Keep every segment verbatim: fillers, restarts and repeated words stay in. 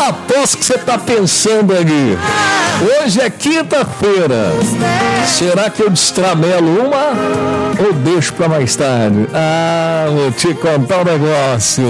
aposto que você está pensando ali. Hoje é quinta-feira. Será que eu destramelo uma ou deixo para mais tarde? Ah, vou te contar um negócio.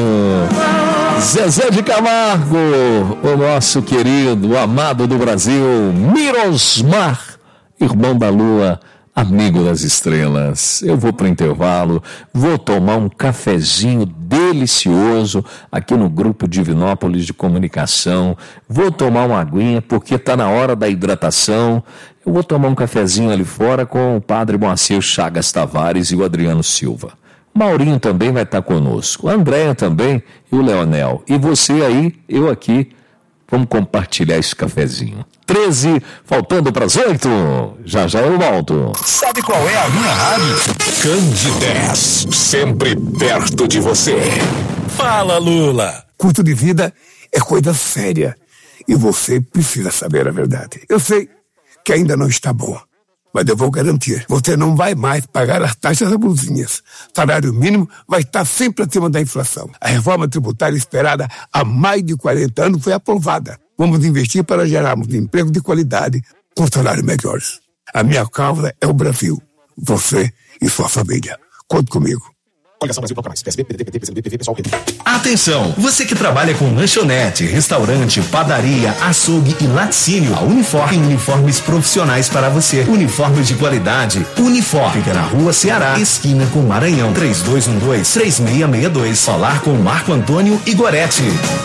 Zezé de Camargo, o nosso querido, amado do Brasil, Mirosmar, irmão da lua, amigo das estrelas. Eu vou para o intervalo, vou tomar um cafezinho delicioso aqui no Grupo Divinópolis de Comunicação, vou tomar uma aguinha porque está na hora da hidratação. Eu vou tomar um cafezinho ali fora com o Padre Moacir Chagas Tavares e o Adriano Silva. Maurinho também vai estar conosco, a Andréia também e o Leonel. E você aí, eu aqui, vamos compartilhar esse cafezinho. treze, faltando para as oito. Já já eu volto. Sabe qual é a minha rádio? Candidez, sempre perto de você. Fala, Lula. Custo de vida é coisa séria e você precisa saber a verdade. Eu sei que ainda não está boa, mas eu vou garantir, você não vai mais pagar as taxas abusinhas. Salário mínimo vai estar sempre acima da inflação. A reforma tributária esperada há mais de quarenta anos foi aprovada. Vamos investir para gerarmos emprego de qualidade com salários melhores. A minha causa é o Brasil, você e sua família. Conte comigo. Coligação Brasil Bloco Mais, P S B, P D T, P C do B, P V, Pessoal, P D. Atenção, você que trabalha com lanchonete, restaurante, padaria, açougue e laticínio, a Unifor tem uniformes profissionais para você. Uniformes de qualidade. Unifor fica na Rua Ceará, esquina com Maranhão, três dois um dois, três seis seis dois. Falar com Marco Antônio Igoretti.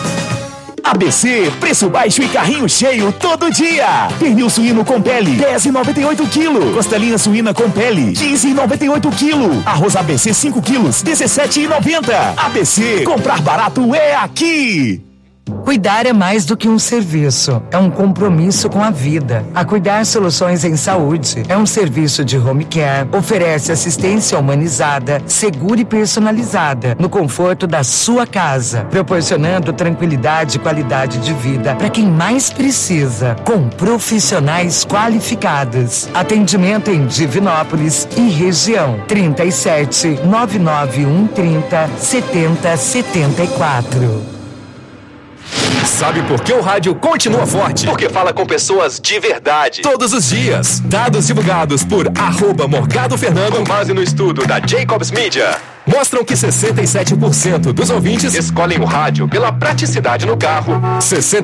A B C, preço baixo e carrinho cheio todo dia. Pernil suíno com pele, dez reais e noventa e oito quilos. Costelinha suína com pele, quinze reais e noventa e oito quilos. Arroz A B C cinco quilos, dezessete reais e noventa. A B C, comprar barato é aqui. Cuidar é mais do que um serviço, é um compromisso com a vida. A Cuidar Soluções em Saúde é um serviço de home care, oferece assistência humanizada, segura e personalizada, no conforto da sua casa, proporcionando tranquilidade e qualidade de vida para quem mais precisa, com profissionais qualificados. Atendimento em Divinópolis e região, trinta e sete, nove nove um, trinta, setenta, setenta e quatro. Sabe por que o rádio continua forte? Porque fala com pessoas de verdade. Todos os dias. Dados divulgados por arroba Morgado Fernando, com base no estudo da Jacobs Media, mostram que sessenta e sete por cento dos ouvintes escolhem o rádio pela praticidade no carro. sessenta